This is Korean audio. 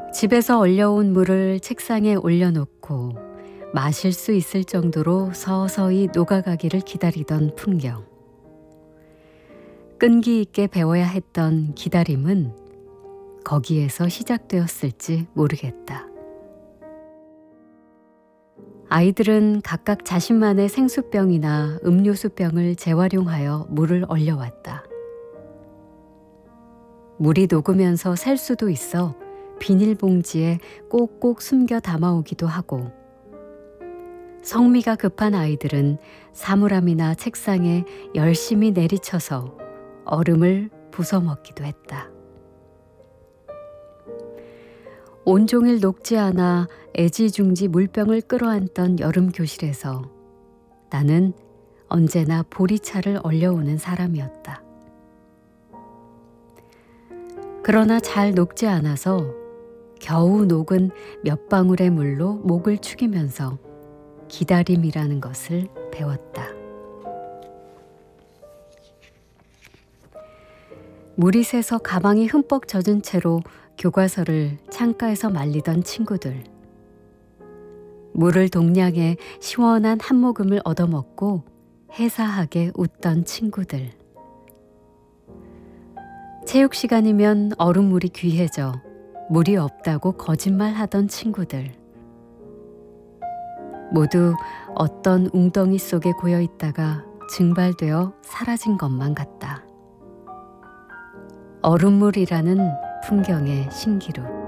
집에서 얼려온 물을 책상에 올려놓고 마실 수 있을 정도로 서서히 녹아가기를 기다리던 풍경. 끈기 있게 배워야 했던 기다림은 거기에서 시작되었을지 모르겠다. 아이들은 각각 자신만의 생수병이나 음료수병을 재활용하여 물을 얼려왔다. 물이 녹으면서 셀 수도 있어 비닐봉지에 꼭꼭 숨겨 담아오기도 하고, 성미가 급한 아이들은 사물함이나 책상에 열심히 내리쳐서 얼음을 부숴 먹기도 했다. 온종일 녹지 않아 애지중지 물병을 끌어안던 여름 교실에서 나는 언제나 보리차를 얼려오는 사람이었다. 그러나 잘 녹지 않아서 겨우 녹은 몇 방울의 물로 목을 축이면서 기다림이라는 것을 배웠다. 물이 새서 가방이 흠뻑 젖은 채로 교과서를 창가에서 말리던 친구들. 물을 동량해 시원한 한 모금을 얻어먹고 해사하게 웃던 친구들. 체육 시간이면 얼음물이 귀해져 물이 없다고 거짓말하던 친구들. 모두 어떤 웅덩이 속에 고여 있다가 증발되어 사라진 것만 같다. 얼음물이라는 풍경의 신기루.